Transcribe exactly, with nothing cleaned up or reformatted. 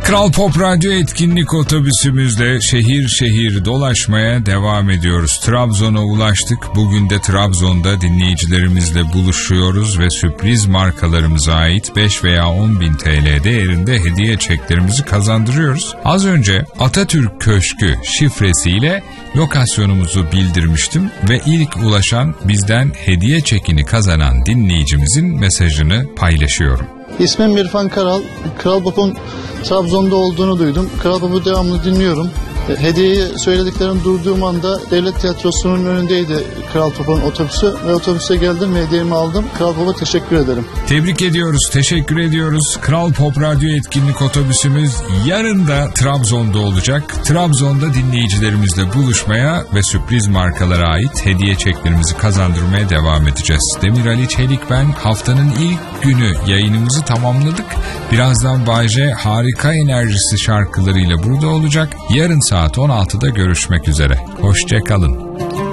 Kral Pop Radyo etkinlik otobüsümüzle şehir şehir dolaşmaya devam ediyoruz. Trabzon'a ulaştık. Bugün de Trabzon'da dinleyicilerimizle buluşuyoruz ve sürpriz markalarımıza ait beş veya on bin T L değerinde hediye çeklerimizi kazandırıyoruz. Az önce Atatürk Köşkü şifresiyle lokasyonumuzu bildirmiştim ve ilk ulaşan, bizden hediye çekini kazanan dinleyicimizin mesajını paylaşıyorum. İsmim İrfan Karal. Kral Pop'un Trabzon'da olduğunu duydum. Kral Pop'u devamlı dinliyorum. Hediyeyi söylediklerini duyduğum anda Devlet Tiyatrosu'nun önündeydi Kral Pop'un otobüsü ve otobüse geldim ve hediyemi aldım. Kral Pop'a teşekkür ederim. Tebrik ediyoruz, teşekkür ediyoruz. Kral Pop Radyo etkinlik otobüsümüz yarın da Trabzon'da olacak. Trabzon'da dinleyicilerimizle buluşmaya ve sürpriz markalara ait hediye çeklerimizi kazandırmaya devam edeceğiz. Demir Ali Çelik ben. Haftanın ilk günü yayınımızı tamamladık. Birazdan Bayce harika enerjisi şarkılarıyla burada olacak. Yarın saat on altıda görüşmek üzere. Hoşça kalın.